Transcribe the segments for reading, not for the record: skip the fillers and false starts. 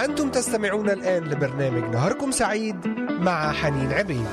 أنتم تستمعون الآن لبرنامج نهاركم سعيد مع حنين عبيد.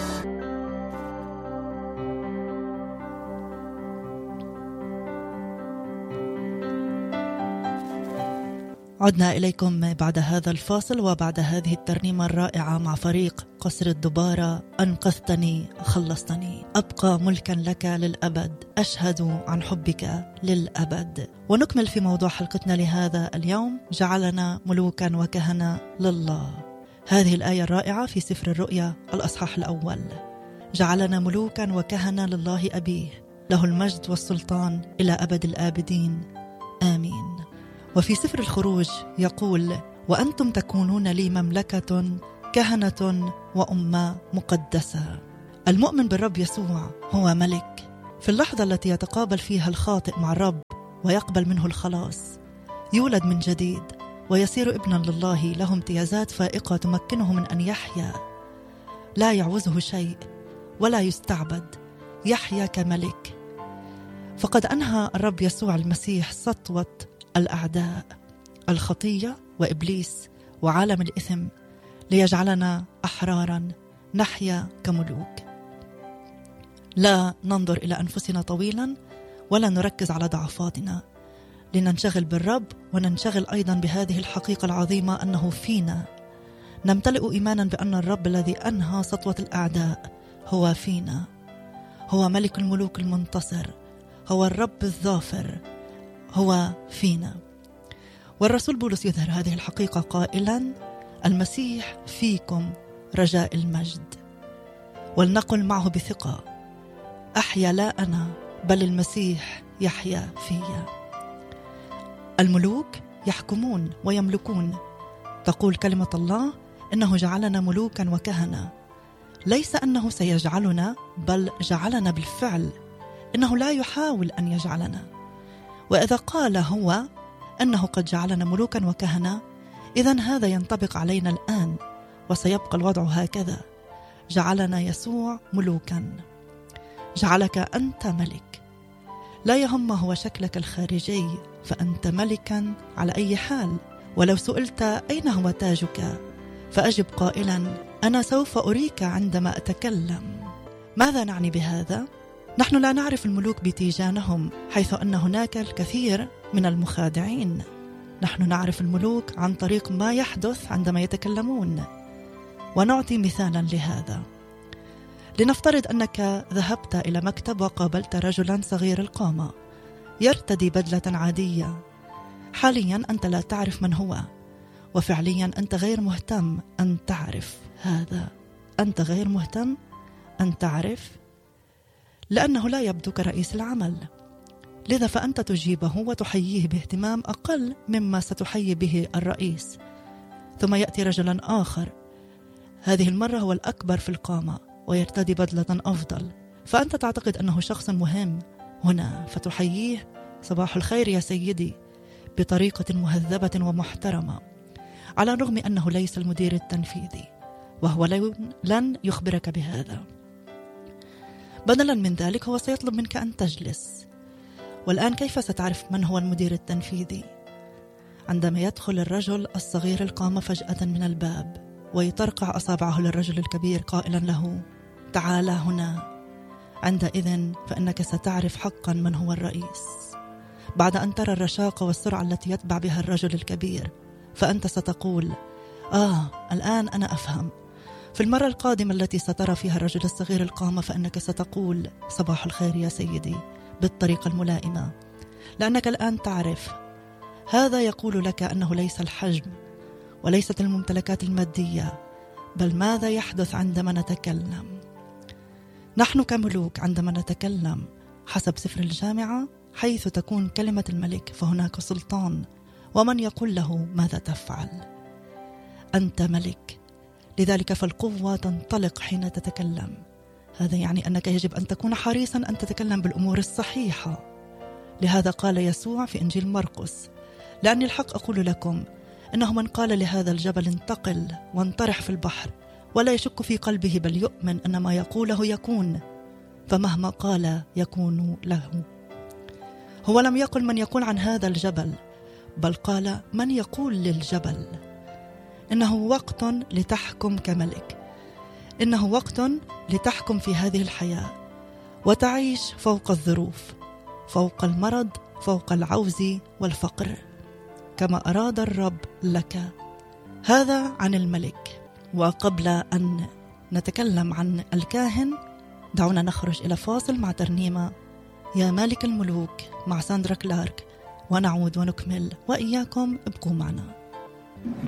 عدنا إليكم بعد هذا الفاصل وبعد هذه الترنيمة الرائعة مع فريق قصر الدبارة. أنقذتني خلصتني، أبقى ملكا لك للأبد، أشهد عن حبك للأبد. ونكمل في موضوع حلقتنا لهذا اليوم، جعلنا ملوكا وكهنة لله. هذه الآية الرائعة في سفر الرؤيا الأصحاح الأول: جعلنا ملوكا وكهنة لله أبيه، له المجد والسلطان إلى أبد الآبدين، آمين. وفي سفر الخروج يقول: وأنتم تكونون لي مملكة كهنة وأمة مقدسة. المؤمن بالرب يسوع هو ملك. في اللحظة التي يتقابل فيها الخاطئ مع الرب ويقبل منه الخلاص، يولد من جديد ويصير ابنا لله، له امتيازات فائقة تمكنه من أن يحيا، لا يعوزه شيء ولا يستعبد، يحيا كملك. فقد أنهى الرب يسوع المسيح سطوة الأعداء، الخطية وإبليس وعالم الإثم، ليجعلنا أحرارا نحيا كملوك. لا ننظر إلى أنفسنا طويلا ولا نركز على ضعفاتنا، لننشغل بالرب وننشغل أيضا بهذه الحقيقة العظيمة أنه فينا. نمتلئ إيمانا بأن الرب الذي أنهى سطوة الأعداء هو فينا، هو ملك الملوك المنتصر، هو الرب الظافر، هو فينا. والرسول بولس يظهر هذه الحقيقة قائلا: المسيح فيكم رجاء المجد. ولنقل معه بثقة: أحيا لا أنا بل المسيح يحيا فيا. الملوك يحكمون ويملكون. تقول كلمة الله إنه جعلنا ملوكا وكهنة، ليس أنه سيجعلنا بل جعلنا بالفعل، إنه لا يحاول أن يجعلنا. وإذا قال هو أنه قد جعلنا ملوكا وكهنة، إذن هذا ينطبق علينا الآن وسيبقى الوضع هكذا. جعلنا يسوع ملوكا، جعلك أنت ملك. لا يهم هو شكلك الخارجي، فأنت ملكا على أي حال. ولو سئلت أين هو تاجك، فأجب قائلا: أنا سوف أريك عندما أتكلم. ماذا نعني بهذا؟ نحن لا نعرف الملوك بتيجانهم، حيث أن هناك الكثير من المخادعين. نحن نعرف الملوك عن طريق ما يحدث عندما يتكلمون. ونعطي مثالا لهذا. لنفترض أنك ذهبت إلى مكتب وقابلت رجلا صغير القامة يرتدي بدلة عادية. حاليا أنت لا تعرف من هو، وفعليا أنت غير مهتم أن تعرف هذا. أنت غير مهتم أن تعرف لأنه لا يبدو كرئيس العمل، لذا فأنت تجيبه وتحييه باهتمام أقل مما ستحيي به الرئيس. ثم يأتي رجل آخر، هذه المرة هو الأكبر في القامة ويرتدي بدلة أفضل، فأنت تعتقد أنه شخص مهم هنا، فتحييه: صباح الخير يا سيدي، بطريقة مهذبة ومحترمة، على الرغم أنه ليس المدير التنفيذي، وهو لن يخبرك بهذا. بدلا من ذلك هو سيطلب منك أن تجلس. والآن كيف ستعرف من هو المدير التنفيذي؟ عندما يدخل الرجل الصغير القامة فجأة من الباب ويطرقع أصابعه للرجل الكبير قائلا له: تعال هنا. عندئذ فإنك ستعرف حقا من هو الرئيس. بعد أن ترى الرشاقة والسرعة التي يتبع بها الرجل الكبير، فأنت ستقول: الآن أنا أفهم. في المرة القادمة التي سترى فيها الرجل الصغير القامة، فإنك ستقول: صباح الخير يا سيدي، بالطريقة الملائمة، لأنك الآن تعرف. هذا يقول لك أنه ليس الحجم وليست الممتلكات المادية، بل ماذا يحدث عندما نتكلم. نحن كملوك عندما نتكلم حسب سفر الجامعة، حيث تكون كلمة الملك فهناك سلطان، ومن يقول له ماذا تفعل. أنت ملك، لذلك فالقوة تنطلق حين تتكلم. هذا يعني أنك يجب أن تكون حريصا أن تتكلم بالأمور الصحيحة. لهذا قال يسوع في إنجيل مرقس: لأني الحق أقول لكم إنه من قال لهذا الجبل انتقل وانطرح في البحر ولا يشك في قلبه، بل يؤمن أن ما يقوله يكون، فمهما قال يكون له. هو لم يقل من يقول عن هذا الجبل، بل قال من يقول للجبل. إنه وقت لتحكم كملك، إنه وقت لتحكم في هذه الحياة وتعيش فوق الظروف، فوق المرض، فوق العوز والفقر، كما أراد الرب لك. هذا عن الملك. وقبل أن نتكلم عن الكاهن دعونا نخرج إلى فاصل مع ترنيمة يا مالك الملوك مع ساندرا كلارك، ونعود ونكمل، وإياكم ابقوا معنا.